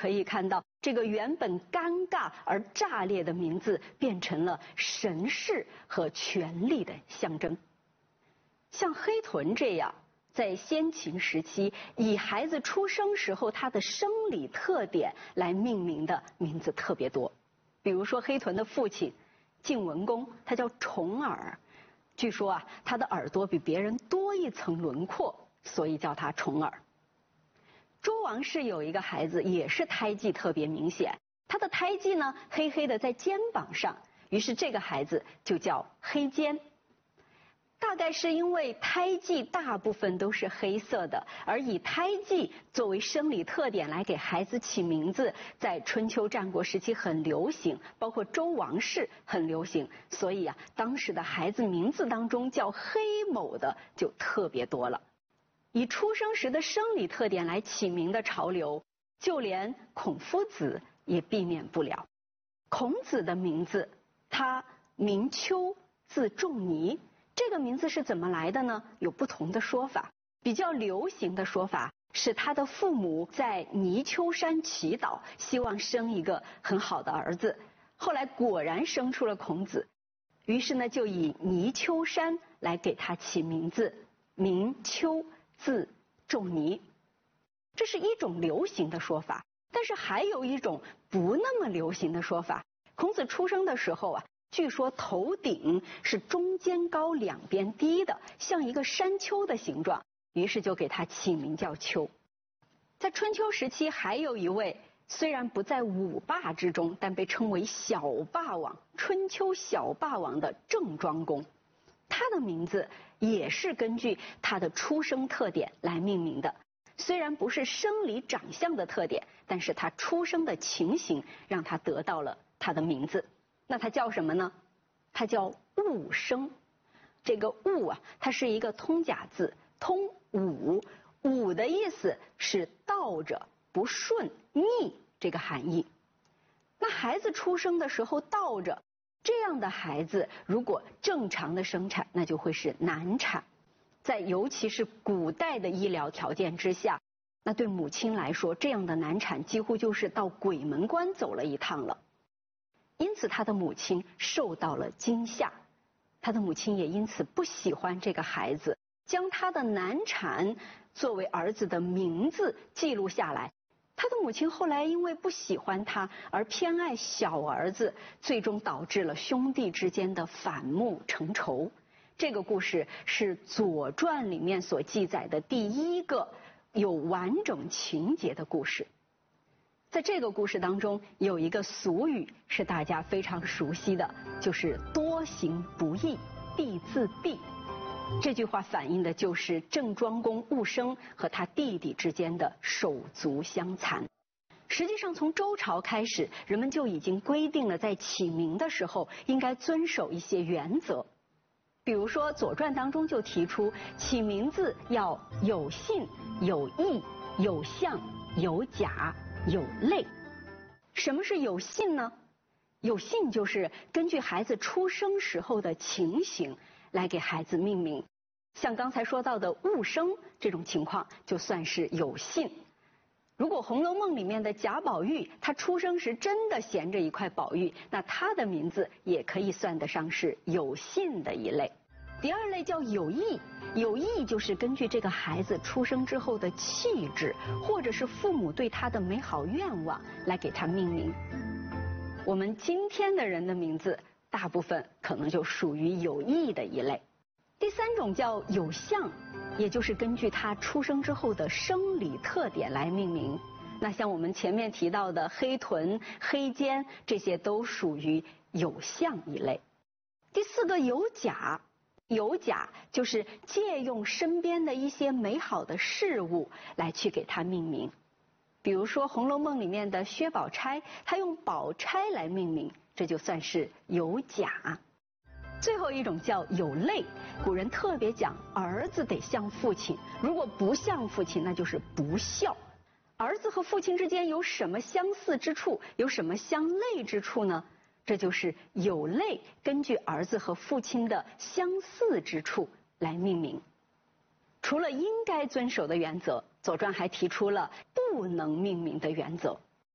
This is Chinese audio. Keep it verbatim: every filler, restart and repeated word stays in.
可以看到，这个原本尴尬而炸裂的名字变成了神势和权力的象征。像黑豚这样，在先秦时期以孩子出生时候他的生理特点来命名的名字特别多。比如说黑豚的父亲晋文公，他叫重耳，据说啊，他的耳朵比别人多一层轮廓，所以叫他重耳。周王室有一个孩子也是胎记特别明显，他的胎记呢黑黑的在肩膀上，于是这个孩子就叫黑肩。大概是因为胎记大部分都是黑色的，而以胎记作为生理特点来给孩子起名字，在春秋战国时期很流行，包括周王室很流行，所以啊，当时的孩子名字当中叫黑某的就特别多了。以出生时的生理特点来起名的潮流，就连孔夫子也避免不了。孔子的名字，他名丘，字仲尼。这个名字是怎么来的呢？有不同的说法。比较流行的说法是他的父母在泥丘山祈祷，希望生一个很好的儿子，后来果然生出了孔子，于是呢就以泥丘山来给他起名字，名丘，字仲尼。这是一种流行的说法，但是还有一种不那么流行的说法。孔子出生的时候啊，据说头顶是中间高两边低的，像一个山丘的形状，于是就给他起名叫丘。在春秋时期还有一位虽然不在五霸之中，但被称为小霸王，春秋小霸王的郑庄公，他的名字也是根据他的出生特点来命名的。虽然不是生理长相的特点，但是他出生的情形让他得到了他的名字。那他叫什么呢？他叫戊生。这个戊啊，它是一个通假字，通武，武的意思是倒着、不顺、逆这个含义。那孩子出生的时候倒着，这样的孩子如果正常的生产，那就会是难产。在尤其是古代的医疗条件之下，那对母亲来说，这样的难产几乎就是到鬼门关走了一趟了。因此他的母亲受到了惊吓，他的母亲也因此不喜欢这个孩子，将他的难产作为儿子的名字记录下来。他的母亲后来因为不喜欢他而偏爱小儿子，最终导致了兄弟之间的反目成仇。这个故事是《左传》里面所记载的第一个有完整情节的故事。在这个故事当中，有一个俗语是大家非常熟悉的，就是多行不义必自毙。这句话反映的就是郑庄公戊生和他弟弟之间的手足相残。实际上从周朝开始，人们就已经规定了在起名的时候应该遵守一些原则。比如说《左传》当中就提出，起名字要有信、有义、有象、有甲、有类。什么是有信呢？有信就是根据孩子出生时候的情形来给孩子命名。像刚才说到的戊生这种情况就算是有信。如果《红楼梦》里面的贾宝玉他出生时真的衔着一块宝玉，那他的名字也可以算得上是有信的一类。第二类叫有义，有义就是根据这个孩子出生之后的气质，或者是父母对他的美好愿望来给他命名。我们今天的人的名字大部分可能就属于有义的一类。第三种叫有象，也就是根据他出生之后的生理特点来命名。那像我们前面提到的黑豚、黑肩，这些都属于有象一类。第四个有甲，有甲就是借用身边的一些美好的事物来去给它命名。比如说《红楼梦》里面的薛宝钗，她用宝钗来命名，这就算是有甲。最后一种叫有类，古人特别讲儿子得像父亲，如果不像父亲，那就是不孝。儿子和父亲之间有什么相似之处，有什么相类之处呢？这就是有类根据儿子和父亲的相似之处来命名。除了应该遵守的原则，《左传》还提出了不能命名的原则。